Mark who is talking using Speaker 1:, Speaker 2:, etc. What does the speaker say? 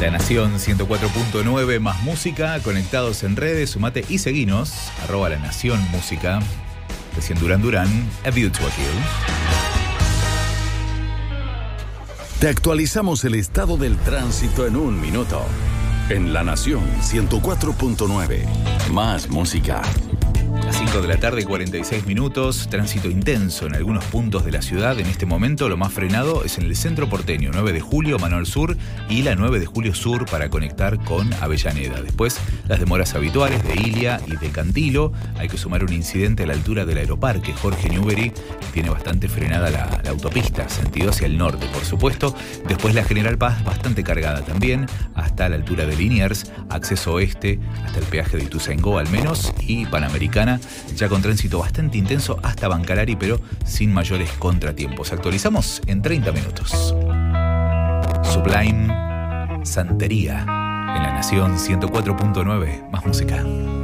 Speaker 1: La Nación 104.9, más música, conectados en redes, sumate y seguinos, @La Nación Música. Recién Duran Duran, A View to a Kill.
Speaker 2: Te actualizamos el estado del tránsito en un minuto. En La Nación 104.9, más música.
Speaker 1: Las 5 de la tarde, 46 minutos, tránsito intenso en algunos puntos de la ciudad. En este momento lo más frenado es en el centro porteño, 9 de julio, Manuel Sur, y la 9 de julio Sur para conectar con Avellaneda. Después, las demoras habituales de Ilia y de Cantilo. Hay que sumar un incidente a la altura del Aeroparque Jorge Newbery. Tiene bastante frenada la autopista, sentido hacia el norte, por supuesto. Después la General Paz, bastante cargada también, hasta la altura de Liniers, acceso oeste, hasta el peaje de Ituzaingó al menos, y Panamericana, ya con tránsito bastante intenso hasta Bancalari, pero sin mayores contratiempos. Actualizamos en 30 minutos. Sublime, Santería, en La Nación 104.9, más música.